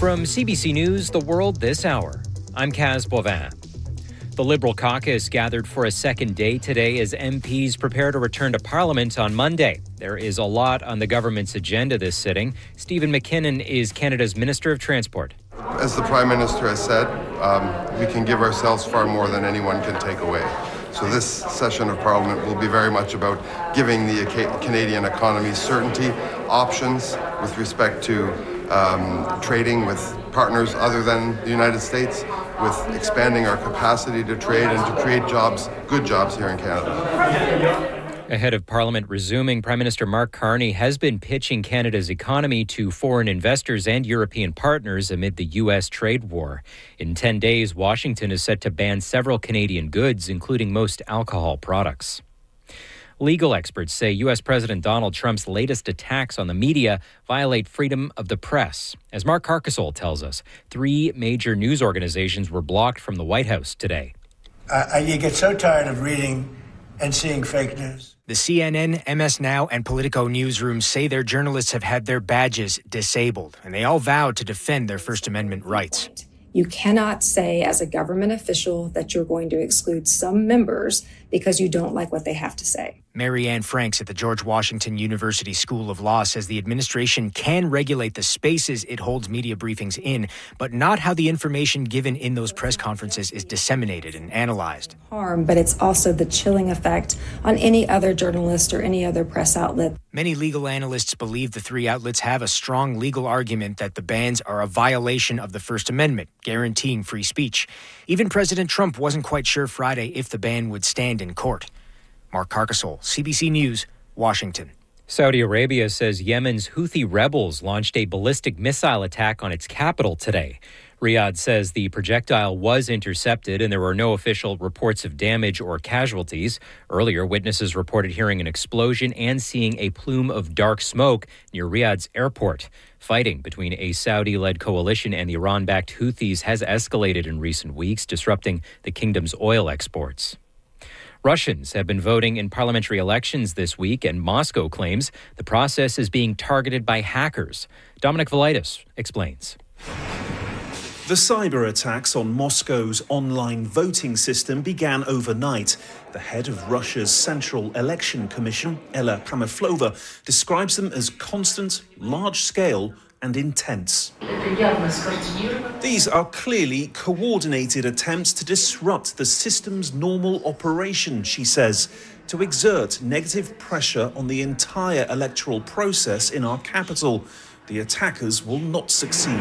From CBC News, The World This Hour, I'm Kaz Boivin. The Liberal caucus gathered for a second day today as MPs prepare to return to Parliament on Monday. There is a lot on the government's agenda this sitting. Stephen McKinnon is Canada's Minister of Transport. As the Prime Minister has said, we can give ourselves far more than anyone can take away. So this session of Parliament will be very much about giving the Canadian economy certainty, options with respect to trading with partners other than the United States, with expanding our capacity to trade and to create jobs, good jobs here in Canada. Ahead of Parliament resuming, Prime Minister Mark Carney has been pitching Canada's economy to foreign investors and European partners amid the U.S. trade war. In 10 days, Washington is set to ban several Canadian goods, including most alcohol products. Legal experts say U.S. President Donald Trump's latest attacks on the media violate freedom of the press. As Mark Carcasole tells us, 3 major news organizations were blocked from the White House today. You get so tired of reading and seeing fake news. The CNN, MS Now, and Politico newsrooms say their journalists have had their badges disabled, and they all vowed to defend their First Amendment rights. You cannot say as a government official that you're going to exclude some members because you don't like what they have to say. Mary Ann Franks at the George Washington University School of Law says the administration can regulate the spaces it holds media briefings in, but not how the information given in those press conferences is disseminated and analyzed. But it's also the chilling effect on any other journalist or any other press outlet. Many legal analysts believe the 3 outlets have a strong legal argument that the bans are a violation of the First Amendment, guaranteeing free speech. Even President Trump wasn't quite sure Friday if the ban would stand in court. Mark Carcasole, CBC News, Washington. Saudi Arabia says Yemen's Houthi rebels launched a ballistic missile attack on its capital today. Riyadh says the projectile was intercepted and there were no official reports of damage or casualties. Earlier, witnesses reported hearing an explosion and seeing a plume of dark smoke near Riyadh's airport. Fighting between a Saudi-led coalition and the Iran-backed Houthis has escalated in recent weeks, disrupting the kingdom's oil exports. Russians have been voting in parliamentary elections this week, and Moscow claims the process is being targeted by hackers. Dominic Velitis explains. The cyber attacks on Moscow's online voting system began overnight. The head of Russia's Central Election Commission, Ella Pameflova, describes them as constant, large-scale and intense. These are clearly coordinated attempts to disrupt the system's normal operation, she says, to exert negative pressure on the entire electoral process in our capital. The attackers will not succeed.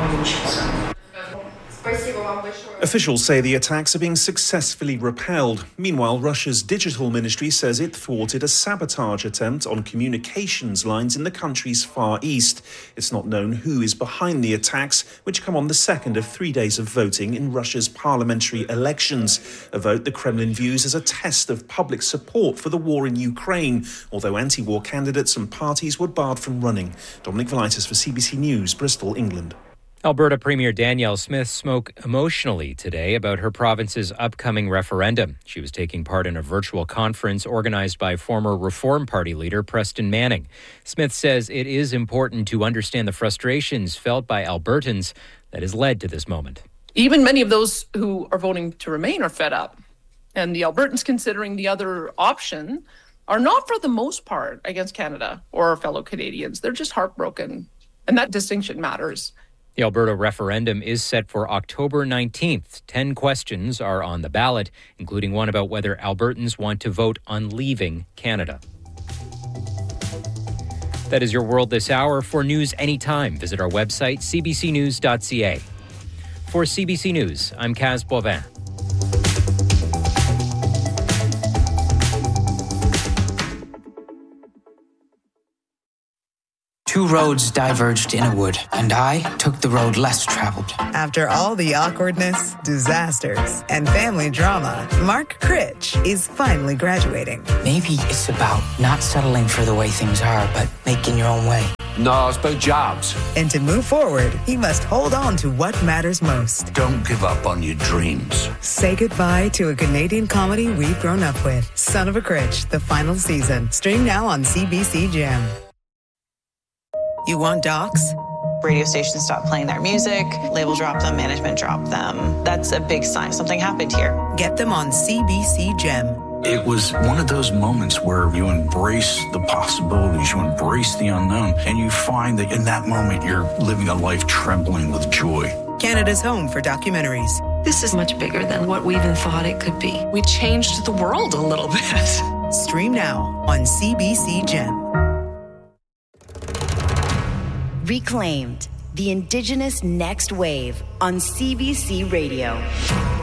Officials say the attacks are being successfully repelled. Meanwhile, Russia's digital ministry says it thwarted a sabotage attempt on communications lines in the country's far east. It's not known who is behind the attacks, which come on the second of 3 days of voting in Russia's parliamentary elections, a vote the Kremlin views as a test of public support for the war in Ukraine, although anti-war candidates and parties were barred from running. Dominic Velitis for CBC News, Bristol, England. Alberta Premier Danielle Smith spoke emotionally today about her province's upcoming referendum. She was taking part in a virtual conference organized by former Reform Party leader Preston Manning. Smith says it is important to understand the frustrations felt by Albertans that has led to this moment. Even many of those who are voting to remain are fed up. And the Albertans considering the other option are not, for the most part, against Canada or our fellow Canadians. They're just heartbroken. And that distinction matters. The Alberta referendum is set for October 19th. 10 questions are on the ballot, including one about whether Albertans want to vote on leaving Canada. That is your World This Hour. For news anytime, visit our website, cbcnews.ca. For CBC News, I'm Kaz Boivin. Two roads diverged in a wood, and I took the road less traveled. After all the awkwardness, disasters, and family drama, Mark Critch is finally graduating. Maybe it's about not settling for the way things are, but making your own way. No, it's about jobs. And to move forward, he must hold on to what matters most. Don't give up on your dreams. Say goodbye to a Canadian comedy we've grown up with. Son of a Critch, the final season. Stream now on CBC Gem. You want docs? Radio stations stopped playing their music, label dropped them, management dropped them. That's a big sign something happened here. Get them on CBC Gem. It was one of those moments where you embrace the possibilities, you embrace the unknown, and you find that in that moment you're living a life trembling with joy. Canada's home for documentaries. This is much bigger than what we even thought it could be. We changed the world a little bit. Stream now on CBC Gem. Reclaimed, the Indigenous Next Wave on CBC Radio.